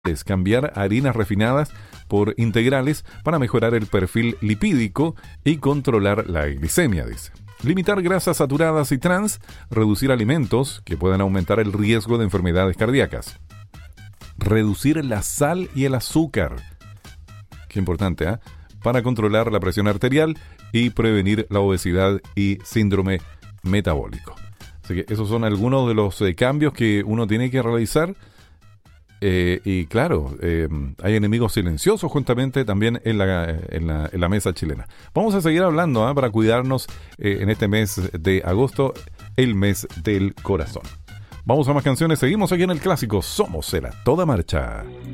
es cambiar harinas refinadas por integrales para mejorar el perfil lipídico y controlar la glicemia, dice. Limitar grasas saturadas y trans, reducir alimentos que puedan aumentar el riesgo de enfermedades cardíacas. Reducir la sal y el azúcar, qué importante, ¿eh? Para controlar la presión arterial y prevenir la obesidad y síndrome metabólico. Así que esos son algunos de los cambios que uno tiene que realizar. Y claro, hay enemigos silenciosos justamente también en la mesa chilena. Vamos a seguir hablando para cuidarnos en este mes de agosto, el mes del corazón. Vamos a más canciones, seguimos aquí en el clásico Somos el A Toda Marcha.